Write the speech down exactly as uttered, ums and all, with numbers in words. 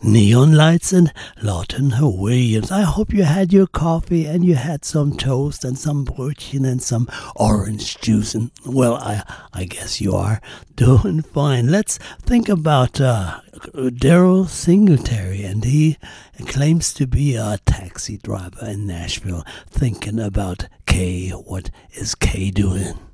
Neon Lights and Lawton Williams. I hope you had your coffee and you had some toast and some brötchen and some orange juice. And well, I I guess you are doing fine. Let's think about uh, Daryl Singletary, and he claims to be a taxi driver in Nashville. Thinking about Kay. What is Kay doing?